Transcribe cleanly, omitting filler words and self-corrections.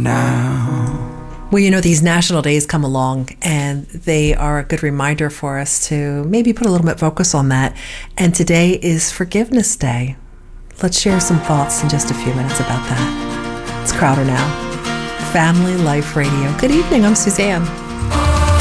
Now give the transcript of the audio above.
now. Well, these national days come along and they are a good reminder for us to maybe put a little bit focus on that. And today is Forgiveness Day. Let's share some thoughts in just a few minutes about that. It's Crowder Now, Family Life Radio. Good evening, I'm Suzanne.